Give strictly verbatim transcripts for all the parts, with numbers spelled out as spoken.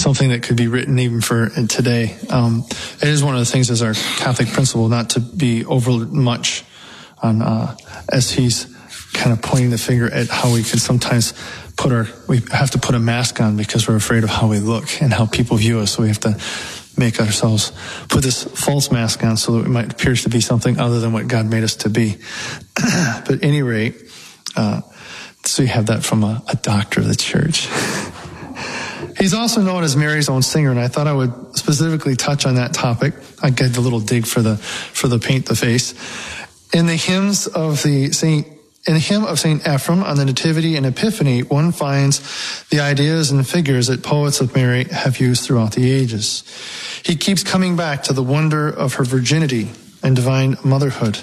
something that could be written even for today. Um, it is one of the things as our Catholic principle not to be over much on, uh, as he's kind of pointing the finger at how we can sometimes put our, we have to put a mask on because we're afraid of how we look and how people view us. So we have to make ourselves put this false mask on so that we might appear to be something other than what God made us to be. But at any rate, uh, so you have that from a, a doctor of the church. He's also known as Mary's own singer, and I thought I would specifically touch on that topic. I get the little dig for the for the paint the face. In the hymns of the Saint, in the hymn of Saint Ephrem on the Nativity and Epiphany, one finds the ideas and figures that poets of Mary have used throughout the ages. He keeps coming back to the wonder of her virginity and divine motherhood.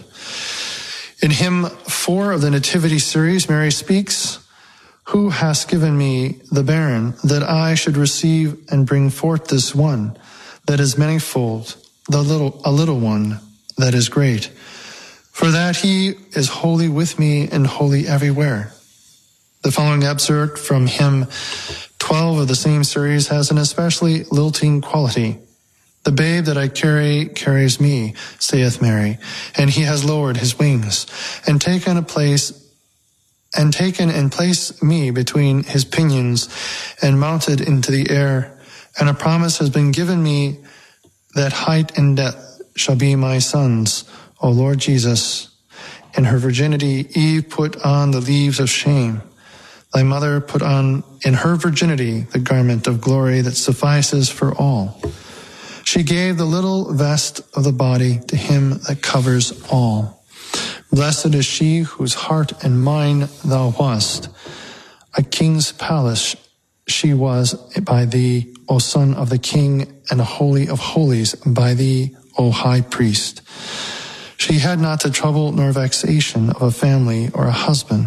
In hymn four of the Nativity series, Mary speaks, "Who hast given me the barren, that I should receive and bring forth this one that is manifold, the little a little one that is great? For that he is holy with me and holy everywhere." The following excerpt from hymn twelve of the same series has an especially lilting quality. "The babe that I carry carries me, saith Mary, and he has lowered his wings, and taken a place and taken and placed me between his pinions, and mounted into the air, and a promise has been given me that height and depth shall be my sons, O Lord Jesus. In her virginity Eve put on the leaves of shame. Thy mother put on in her virginity the garment of glory that suffices for all. She gave the little vest of the body to him that covers all. Blessed is she whose heart and mind thou wast. A king's palace she was by thee, O Son of the King, and a holy of holies by thee, O High Priest. She had not the trouble nor vexation of a family or a husband."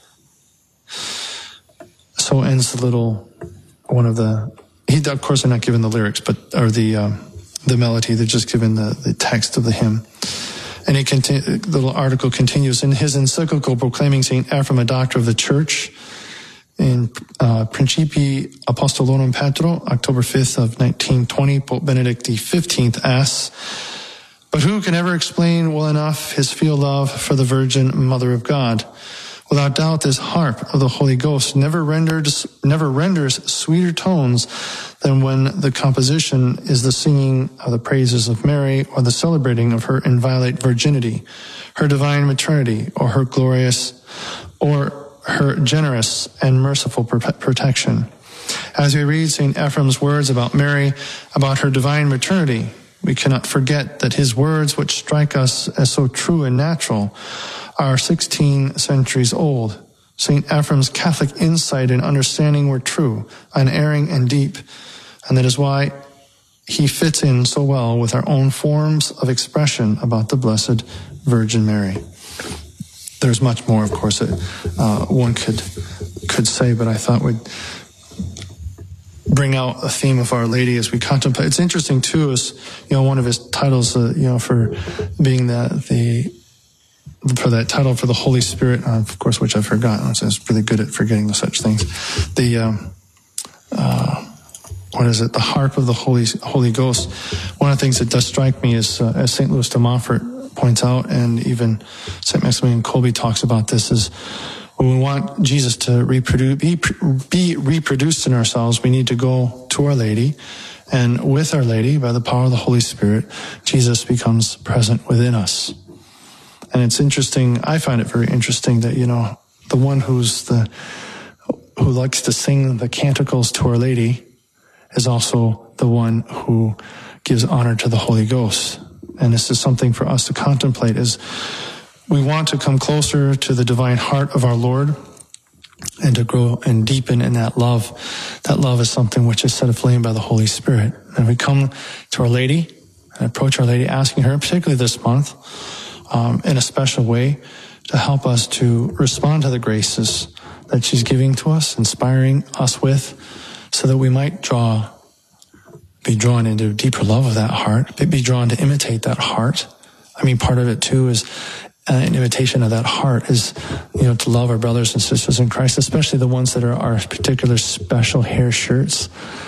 So ends the little, one of the, he, of course, they're not given the lyrics, but, or the, uh, the melody, they're just given the, the text of the hymn. And he conti- the little article continues, in his encyclical proclaiming Saint Ephrem a doctor of the church, in uh, Principii Apostolorum Petro, October fifth of nineteen twenty, Pope Benedict the fifteenth asks, "But who can ever explain well enough his filial love for the Virgin Mother of God? Without doubt, this harp of the Holy Ghost never renders, never renders sweeter tones than when the composition is the singing of the praises of Mary or the celebrating of her inviolate virginity, her divine maternity, or her glorious, or her generous and merciful protection." As we read Saint Ephrem's words about Mary, about her divine maternity, we cannot forget that his words, which strike us as so true and natural, are sixteen centuries old. Saint Ephrem's Catholic insight and understanding were true, unerring, and deep, and that is why he fits in so well with our own forms of expression about the Blessed Virgin Mary. There's much more, of course, that uh, one could could say, but I thought we'd bring out a theme of Our Lady as we contemplate. It's interesting too, is you know one of his titles, uh, you know, for being the the for that title for the Holy Spirit, uh, of course, which I've forgotten. So I was really good at forgetting such things. The um, uh, what is it? The harp of the Holy Holy Ghost. One of the things that does strike me is, uh, as Saint Louis de Montfort points out, and even Saint Maximilian Kolbe talks about this, is when we want Jesus to reproduce, be, be reproduced in ourselves, we need to go to Our Lady, and with Our Lady, by the power of the Holy Spirit, Jesus becomes present within us. And it's interesting, I find it very interesting that, you know, the one who's the, who likes to sing the canticles to Our Lady is also the one who gives honor to the Holy Ghost. And this is something for us to contemplate, is we want to come closer to the divine heart of our Lord and to grow and deepen in that love. That love is something which is set aflame by the Holy Spirit. And we come to Our Lady and approach Our Lady, asking her, particularly this month, um, in a special way, to help us to respond to the graces that she's giving to us, inspiring us with, so that we might draw be drawn into deeper love of that heart, be drawn to imitate that heart. I mean, part of it too is uh, an imitation of that heart is, you know, to love our brothers and sisters in Christ, especially the ones that are our particular special hair shirts.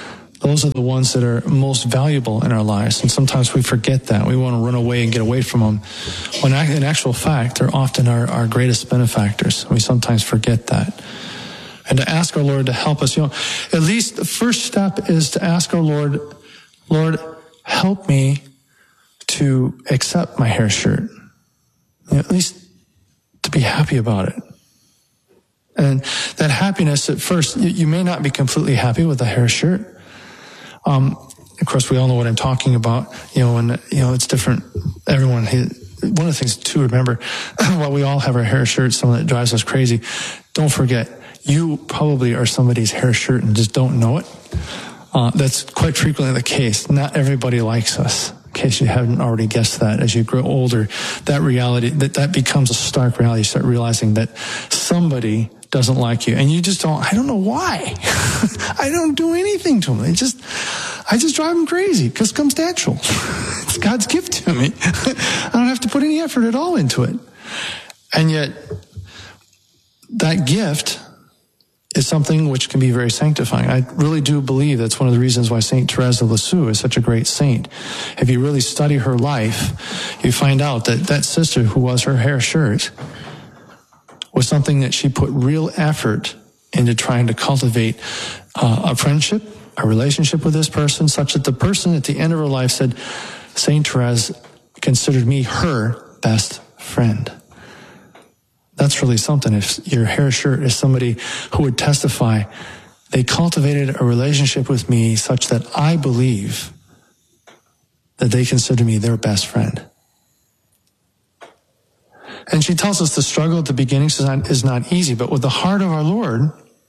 Those are the ones that are most valuable in our lives. And sometimes we forget that. We want to run away and get away from them. When in actual fact, they're often our, our greatest benefactors. We sometimes forget that. And to ask our Lord to help us, you know, at least the first step is to ask our Lord, Lord, help me to accept my hair shirt. You know, at least to be happy about it. And that happiness at first, you, you may not be completely happy with the hair shirt. Um, of course, we all know what I'm talking about, you know, and, you know, it's different. Everyone, one of the things to remember, while we all have our hair shirts, some of that drives us crazy, don't forget, you probably are somebody's hair shirt and just don't know it. Uh, that's quite frequently the case. Not everybody likes us. In case you haven't already guessed that, as you grow older, that reality, that, that becomes a stark reality. You start realizing that somebody doesn't like you, and you just don't, I don't know why. I don't do anything to them. They just, I just drive them crazy because it comes natural. It's God's gift to me. I don't have to put any effort at all into it. And yet, that gift is something which can be very sanctifying. I really do believe that's one of the reasons why Saint Therese of Lisieux is such a great saint. If you really study her life, you find out that that sister who was her hair shirt was something that she put real effort into trying to cultivate uh, a friendship, a relationship with this person, such that the person at the end of her life said, Saint Therese considered me her best friend. That's really something. If your hair shirt is somebody who would testify, they cultivated a relationship with me such that I believe that they consider me their best friend. And she tells us the struggle at the beginning is not, is not easy, but with the heart of our Lord,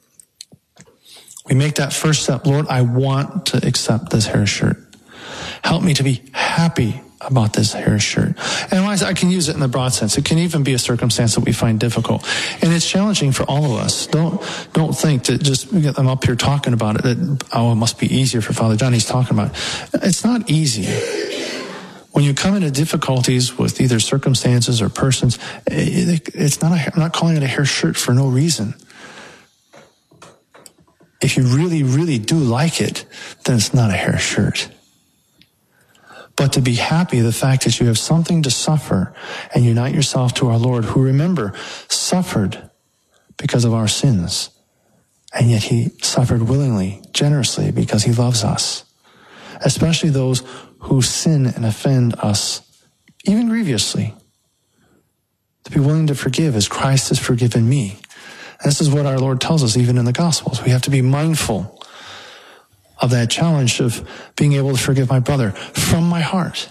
we make that first step. Lord, I want to accept this hair shirt. Help me to be happy about this hair shirt. And when I, I can use it in the broad sense. It can even be a circumstance that we find difficult. And it's challenging for all of us. Don't, don't think that just, I'm up here talking about it, that, oh, it must be easier for Father John. He's talking about it. It's not easy. When you come into difficulties with either circumstances or persons, it's not a, I'm not calling it a hair shirt for no reason. If you really, really do like it, then it's not a hair shirt. But to be happy, the fact that you have something to suffer and unite yourself to our Lord, who, remember, suffered because of our sins. And yet he suffered willingly, generously, because he loves us. Especially those who sin and offend us, even grievously. To be willing to forgive as Christ has forgiven me. And this is what our Lord tells us even in the Gospels. We have to be mindful of that challenge of being able to forgive my brother from my heart.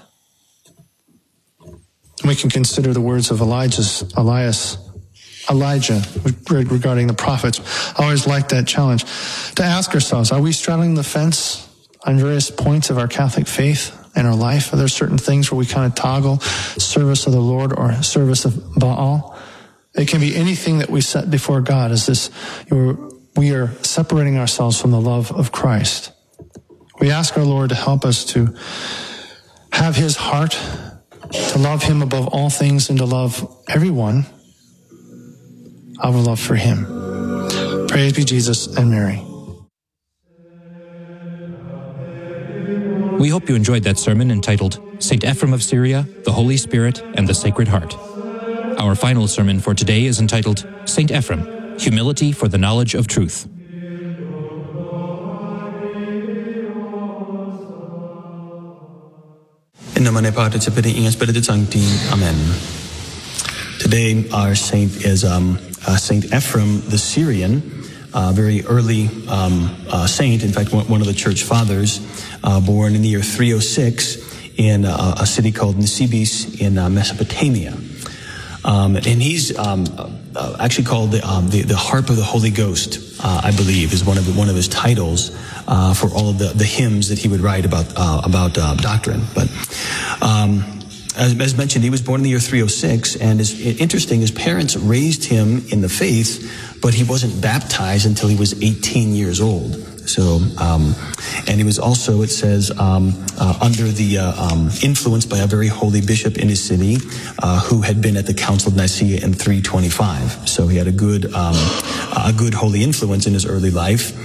We can consider the words of Elijah's, Elias, Elijah regarding the prophets. I always like that challenge to ask ourselves, are we straddling the fence on various points of our Catholic faith in our life? Are there certain things where we kind of toggle service of the Lord or service of Baal? It can be anything that we set before God. Is this, we are separating ourselves from the love of Christ. We ask our Lord to help us to have his heart, to love him above all things, and to love everyone out of love for him. Praise be Jesus and Mary. We hope you enjoyed that sermon entitled Saint Ephrem of Syria, the Holy Spirit, and the Sacred Heart. Our final sermon for today is entitled Saint Ephrem, Humility for the Knowledge of Truth. In nomine Patris et Filii et Spiritus Sancti. Amen. Today our saint is um, uh, Saint Ephrem the Syrian, a very early um, uh, saint, in fact one of the church fathers, uh, born in the year three oh six in uh, a city called Nisibis in uh, Mesopotamia. Um, and he's um, uh, actually called the, um, the the harp of the Holy Ghost, uh, I believe, is one of the, one of his titles uh, for all of the, the hymns that he would write about uh, about uh, doctrine. But um, as, as mentioned, he was born in the year three oh six, and is interesting. His parents raised him in the faith, but he wasn't baptized until he was eighteen years old. So, um, and he was also, it says, um, uh, under the uh, um, influence by a very holy bishop in his city, uh, who had been at the Council of Nicaea in three twenty-five. So he had a good, um, a good holy influence in his early life.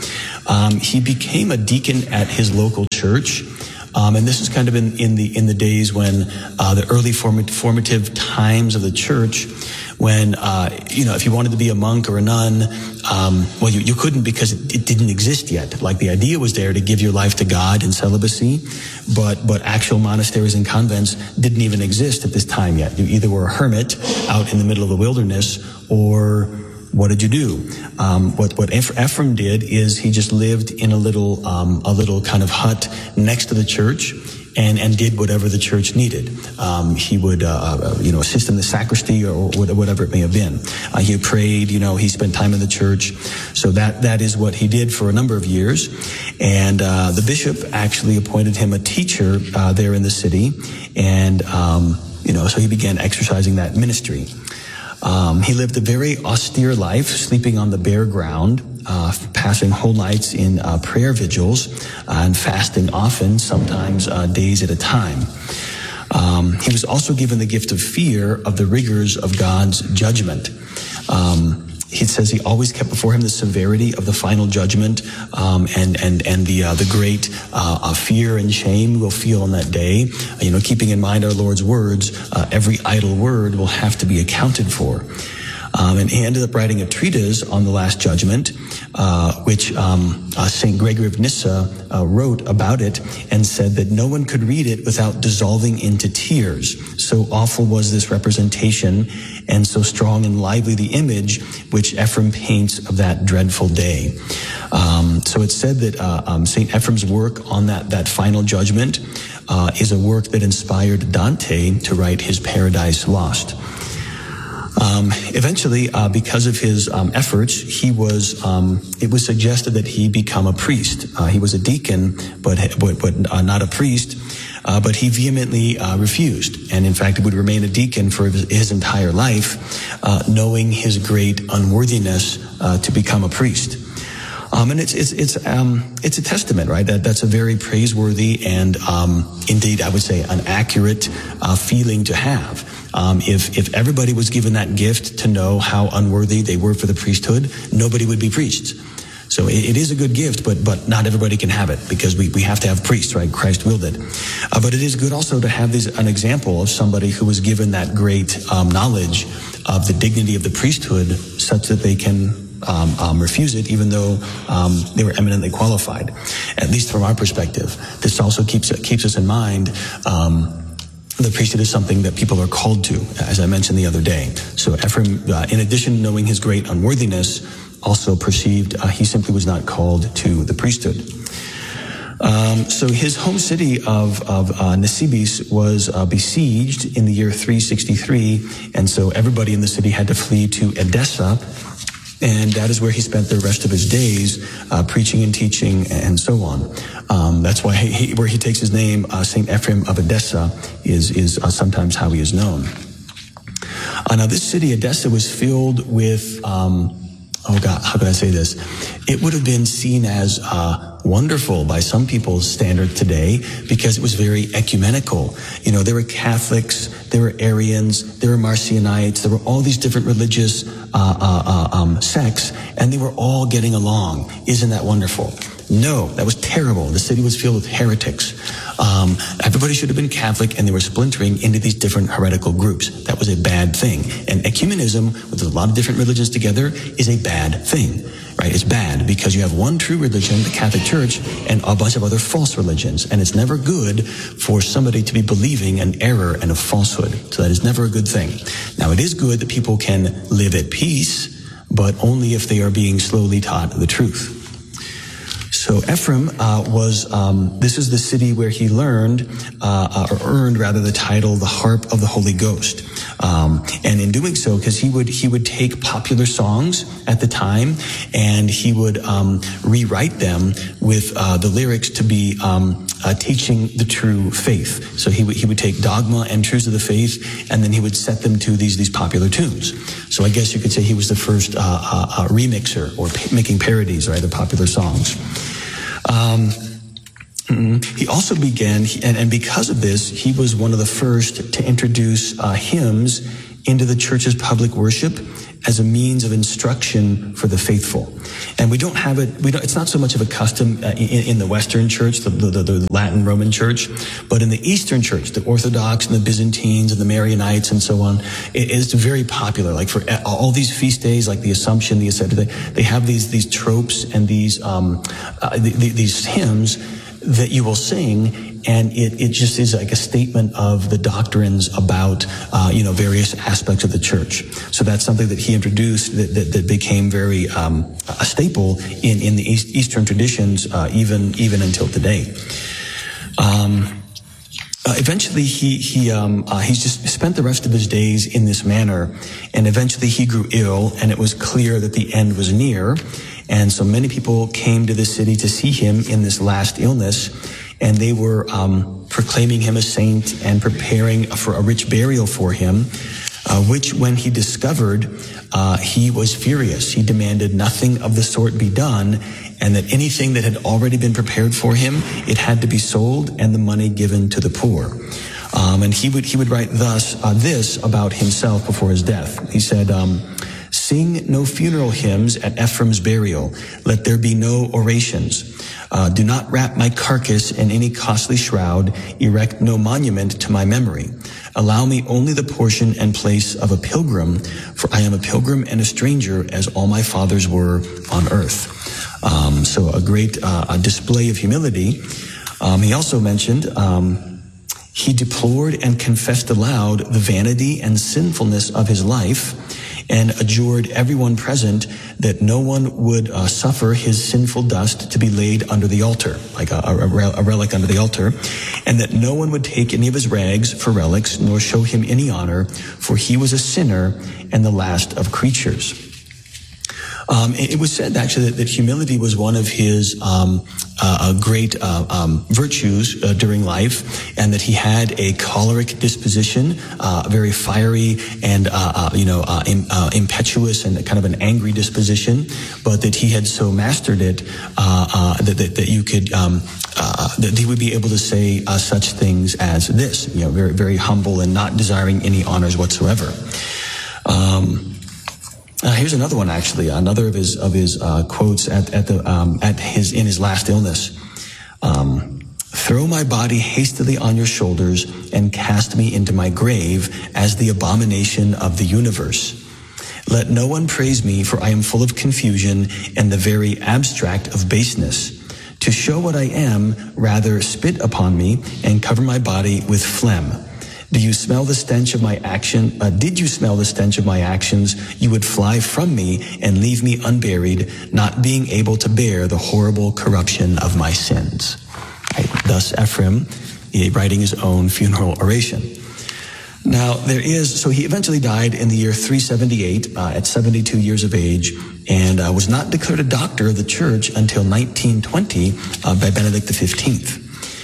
Um, he became a deacon at his local church. Um, and this is kind of in, in the in the days when uh, the early formative, formative times of the church, when uh, you know if you wanted to be a monk or a nun, um, well you, you couldn't because it, it didn't exist yet. Like the idea was there to give your life to God in celibacy, but but actual monasteries and convents didn't even exist at this time yet. You either were a hermit out in the middle of the wilderness, or what did you do? Um, what what Ephraim did is he just lived in a little um, a little kind of hut next to the church, and and did whatever the church needed. Um, he would uh, uh, you know assist in the sacristy or whatever it may have been. Uh, he prayed. You know he spent time in the church. So that that is what he did for a number of years. And uh, the bishop actually appointed him a teacher uh, there in the city, and um, you know so he began exercising that ministry. Um, he lived a very austere life, sleeping on the bare ground, uh, passing whole nights in uh, prayer vigils, uh, and fasting often, sometimes uh, days at a time. Um, he was also given the gift of fear of the rigors of God's judgment. Um, He says he always kept before him the severity of the final judgment, um, and and and the uh, the great uh, uh, fear and shame we'll feel on that day. Uh, you know, keeping in mind our Lord's words, uh, every idle word will have to be accounted for. Um, and he ended up writing a treatise on the Last Judgment, uh, which um, uh, Saint Gregory of Nyssa uh, wrote about it and said that no one could read it without dissolving into tears. So awful was this representation, and so strong and lively the image which Ephraim paints of that dreadful day. Um, so it's said that uh, um, Saint Ephraim's work on that, that final judgment uh, is a work that inspired Dante to write his Paradise Lost. Um, eventually, uh, because of his um, efforts, he was. Um, it was suggested that he become a priest. Uh, he was a deacon, but but, but uh, not a priest. Uh, but he vehemently uh, refused, and in fact, would remain a deacon for his, his entire life, uh, knowing his great unworthiness uh, to become a priest. Um, and it's it's it's um, it's a testament, right? That that's a very praiseworthy and um, indeed, I would say, an accurate uh, feeling to have. Um, if if everybody was given that gift to know how unworthy they were for the priesthood, nobody would be priests. So it, it is a good gift, but but not everybody can have it, because we, we have to have priests, right? Christ willed it. Uh, but it is good also to have this, an example of somebody who was given that great um, knowledge of the dignity of the priesthood, such that they can um, um, refuse it, even though um, they were eminently qualified. At least from our perspective, this also keeps keeps us in mind. Um, The priesthood is something that people are called to, as I mentioned the other day. So Ephraim, uh, in addition to knowing his great unworthiness, also perceived uh, he simply was not called to the priesthood. Um, so his home city of, of uh, Nisibis was uh, besieged in the year three sixty-three, and so everybody in the city had to flee to Edessa, and that is where he spent the rest of his days uh, preaching and teaching and so on. Um, that's why he, he, where he takes his name, uh, Saint Ephraim of Edessa, is is uh, sometimes how he is known. Uh, now, this city, Edessa, was filled with, um, oh God, how could I say this? It would have been seen as uh, wonderful by some people's standard today, because it was very ecumenical. You know, there were Catholics, there were Arians, there were Marcionites, there were all these different religious uh, uh, uh, um, sects, and they were all getting along. Isn't that wonderful? No, that was terrible. The city was filled with heretics. Um, everybody should have been Catholic, and they were splintering into these different heretical groups. That was a bad thing. And ecumenism, with a lot of different religions together, is a bad thing, right? It's bad because you have one true religion, the Catholic Church, and a bunch of other false religions. And it's never good for somebody to be believing an error and a falsehood. So that is never a good thing. Now, it is good that people can live at peace, but only if they are being slowly taught the truth. So Ephraim uh, was, um, this is the city where he learned, uh, or earned rather, the title, the Harp of the Holy Ghost. Um, and in doing so, because he would, he would take popular songs at the time, and he would um, rewrite them with uh, the lyrics to be um, uh, teaching the true faith. So he would, he would take dogma and truths of the faith, and then he would set them to these, these popular tunes. So I guess you could say he was the first uh, uh, uh, remixer, or pa- making parodies, right, of popular songs. Um, he also began, and, and because of this, he was one of the first to introduce uh, hymns into the church's public worship as a means of instruction for the faithful. And we don't have it, we don't, it's not so much of a custom uh, in, in the Western Church, the, the, the Latin Roman Church, but in the Eastern Church, the Orthodox and the Byzantines and the Marianites and so on, it is very popular. Like for all these feast days, like the Assumption, the Ascension, they, they have these, these tropes and these, um, uh, the, the, these hymns that you will sing, and it, it just is like a statement of the doctrines about, uh, you know, various aspects of the church. So that's something that he introduced that, that, that became very um, a staple in, in the East, Eastern traditions, uh, even even until today. Um, uh, eventually, he he um, uh, he's just spent the rest of his days in this manner, and eventually he grew ill, and it was clear that the end was near. And so many people came to the city to see him in this last illness, and they were um, proclaiming him a saint and preparing for a rich burial for him, uh, which when he discovered, uh, he was furious. He demanded nothing of the sort be done, and that anything that had already been prepared for him, it had to be sold and the money given to the poor. Um, and he would he would write thus uh, this about himself before his death. He said, um, "Sing no funeral hymns at Ephraim's burial. Let there be no orations. Uh, do not wrap my carcass in any costly shroud. Erect no monument to my memory. Allow me only the portion and place of a pilgrim, for I am a pilgrim and a stranger, as all my fathers were on earth." Um, so a great uh, a display of humility. Um, he also mentioned um, he deplored and confessed aloud the vanity and sinfulness of his life, and adjured everyone present that no one would uh, suffer his sinful dust to be laid under the altar, like a, a, a relic under the altar, and that no one would take any of his rags for relics, nor show him any honor, for he was a sinner and the last of creatures. Um, it, it was said actually that, that humility was one of his um, uh, great uh, um, virtues uh, during life, and that he had a choleric disposition, uh, very fiery and uh, uh, you know uh, im- uh, impetuous and kind of an angry disposition, but that he had so mastered it uh, uh, that, that that you could um, uh, that he would be able to say uh, such things as this, you know, very very humble and not desiring any honors whatsoever. Um, Uh, here's another one, actually, another of his of his uh, quotes at at the um, at his in his last illness. Um, "Throw my body hastily on your shoulders and cast me into my grave as the abomination of the universe. Let no one praise me, for I am full of confusion and the very abstract of baseness. To show what I am, rather spit upon me and cover my body with phlegm. Do you smell the stench of my action? Uh, did you smell the stench of my actions? You would fly from me and leave me unburied, not being able to bear the horrible corruption of my sins." Right? Thus Ephraim, writing his own funeral oration. Now there is, so he eventually died in the year three seventy-eight uh, at seventy-two years of age, and uh, was not declared a doctor of the church until nineteen twenty uh, by Benedict the fifteenth.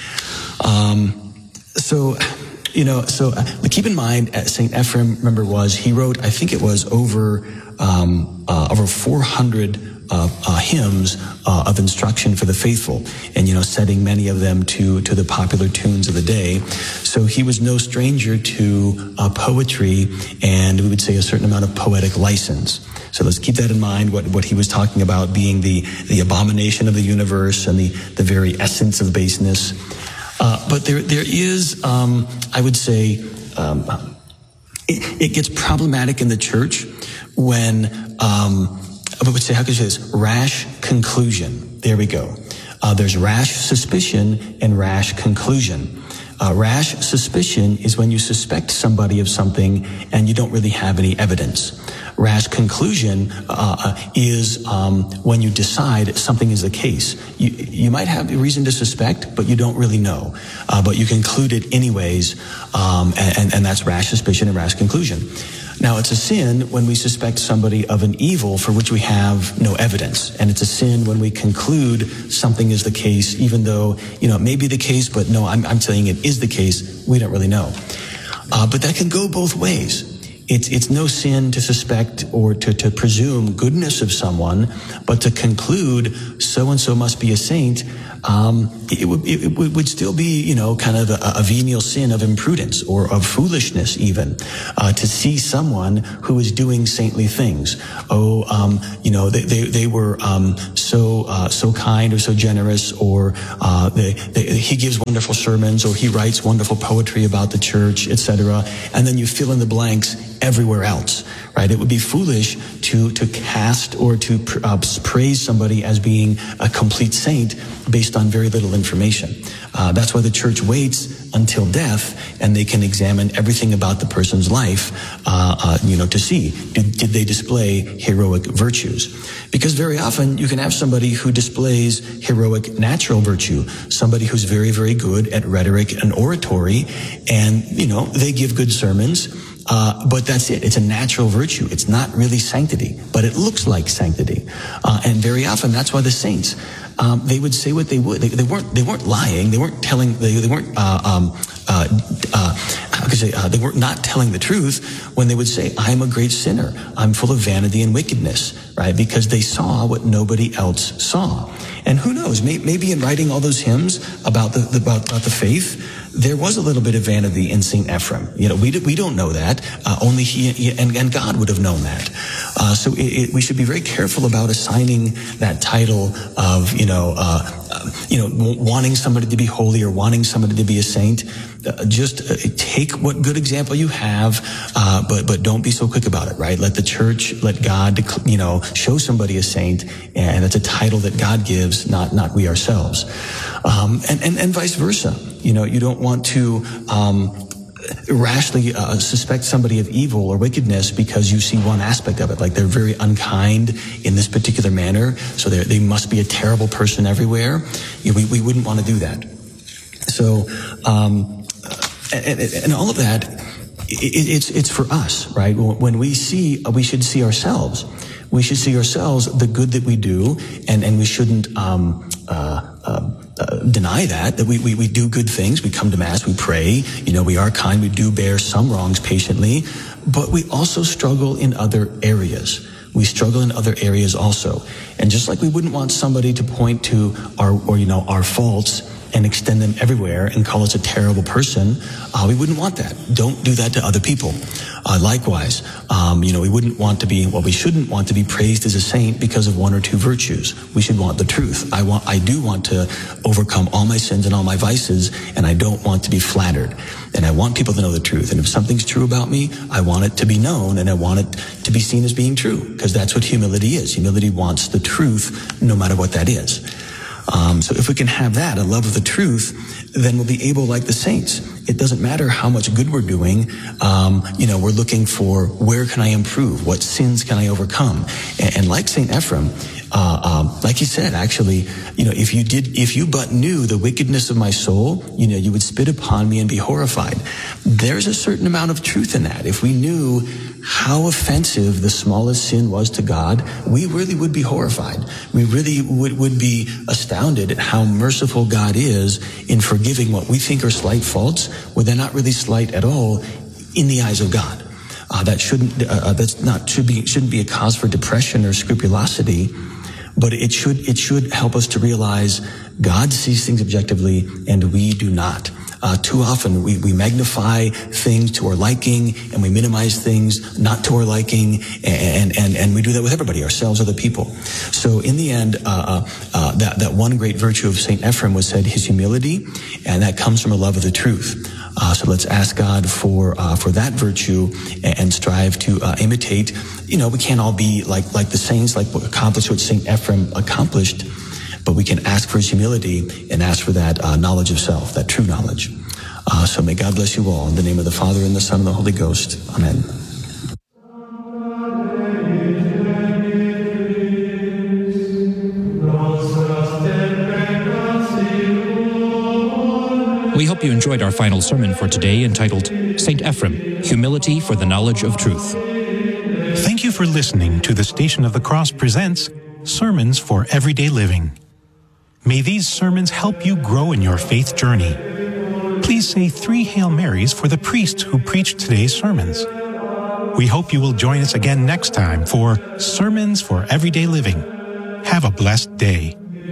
Um, so... You know, so uh, keep in mind, uh, Saint Ephrem, remember, was, he wrote, I think it was over, um, uh, over four hundred uh, uh, hymns uh, of instruction for the faithful, and, you know, setting many of them to, to the popular tunes of the day. So he was no stranger to uh, poetry, and we would say a certain amount of poetic license. So let's keep that in mind, what, what he was talking about being the, the abomination of the universe and the, the very essence of baseness. Uh, but there, there is, um, I would say, um, it, it gets problematic in the church when, um, I would say, how could you say this? Rash conclusion. There we go. Uh, there's rash suspicion and rash conclusion. Uh, rash suspicion is when you suspect somebody of something and you don't really have any evidence. Rash conclusion uh, is um, when you decide something is the case. You, you might have a reason to suspect, but you don't really know. Uh, but you conclude it anyways, um, and, and that's rash suspicion and rash conclusion. Now, it's a sin when we suspect somebody of an evil for which we have no evidence. And it's a sin when we conclude something is the case, even though, you know, it may be the case, but no, I'm, I'm saying it is the case. We don't really know. Uh, but that can go both ways. It's, it's no sin to suspect or to, to presume goodness of someone, but to conclude so-and-so must be a saint, um, it, would, it would still be, you know, kind of a, a venial sin of imprudence or of foolishness even, uh, to see someone who is doing saintly things. Oh, um, you know, they, they, they were um, so uh, so kind or so generous, or uh, they, they, he gives wonderful sermons, or he writes wonderful poetry about the church, et cetera. And then you fill in the blanks everywhere else, right? It would be foolish to to cast or to uh, praise somebody as being a complete saint based on very little information. Uh, that's why the church waits until death, and they can examine everything about the person's life, uh, uh, you know, to see did, did they display heroic virtues? Because very often you can have somebody who displays heroic natural virtue, somebody who's very, very good at rhetoric and oratory, and you know they give good sermons. Uh, but that's it. It's a natural virtue. It's not really sanctity, but it looks like sanctity. Uh, and very often, that's why the saints, um, they would say what they would. They, they weren't. They weren't lying. They weren't telling. They, they weren't. Uh, um, uh, uh, how could I say? Uh, they were not telling the truth when they would say, "I'm a great sinner. I'm full of vanity and wickedness." Right? Because they saw what nobody else saw. And who knows? May, maybe in writing all those hymns about the, the about, about the faith, there was a little bit of vanity in Saint Ephrem. You know, we we don't know that. Uh, only he, he and, and God would have known that. Uh, so it, it, we should be very careful about assigning that title of, you know, uh, uh, you know, wanting somebody to be holy or wanting somebody to be a saint. Uh, just uh, take what good example you have, uh, but but don't be so quick about it, right? Let the church, let God, you know, show somebody a saint, and that's a title that God gives, not not we ourselves, um, and and and vice versa. You know, you don't want to um, rashly uh, suspect somebody of evil or wickedness because you see one aspect of it, like they're very unkind in this particular manner, so they they must be a terrible person everywhere. You know, we we wouldn't want to do that. So. Um, And, and all of that, it, it's it's for us, right? When we see, we should see ourselves. We should see ourselves the good that we do, and, and we shouldn't um, uh, uh, uh, deny that, that we, we, we do good things. We come to Mass, we pray, you know, we are kind, we do bear some wrongs patiently, but we also struggle in other areas. We struggle in other areas also. And just like we wouldn't want somebody to point to our, or, you know, our faults and extend them everywhere and call us a terrible person, uh, we wouldn't want that. Don't do that to other people. Uh, likewise, um, you know, we wouldn't want to be, well, we shouldn't want to be praised as a saint because of one or two virtues. We should want the truth. I want, I do want to overcome all my sins and all my vices, and I don't want to be flattered. And I want people to know the truth. And if something's true about me, I want it to be known, and I want it to be seen as being true, because that's what humility is. Humility wants the truth, no matter what that is. Um, so if we can have that, a love of the truth, then we'll be able, like the saints. It doesn't matter how much good we're doing. Um, you know, we're looking for where can I improve? What sins can I overcome? And, and like Saint Ephrem, uh, um, like he said, actually, you know, if you did, if you but knew the wickedness of my soul, you know, you would spit upon me and be horrified. There's a certain amount of truth in that. If we knew how offensive the smallest sin was to God, we really would be horrified. We really would, would be astounded at how merciful God is in forgiving what we think are slight faults, where they're not really slight at all in the eyes of God. Uh, that shouldn't, uh, that's not, should be, shouldn't be a cause for depression or scrupulosity, but it should, it should help us to realize God sees things objectively and we do not. Uh, too often we, we magnify things to our liking, and we minimize things not to our liking, and and and we do that with everybody, ourselves, other people. So in the end, uh, uh, that that one great virtue of Saint Ephrem was said his humility, and that comes from a love of the truth. Uh, so let's ask God for uh, for that virtue and, and strive to uh, imitate. You know, we can't all be like like the saints, like what accomplished what Saint Ephrem accomplished. But we can ask for his humility and ask for that uh, knowledge of self, that true knowledge. Uh, so may God bless you all. In the name of the Father, and the Son, and the Holy Ghost. Amen. We hope you enjoyed our final sermon for today, entitled Saint Ephrem, Humility for the Knowledge of Truth. Thank you for listening to the Station of the Cross presents Sermons for Everyday Living. May these sermons help you grow in your faith journey. Please say three Hail Marys for the priest who preached today's sermons. We hope you will join us again next time for Sermons for Everyday Living. Have a blessed day.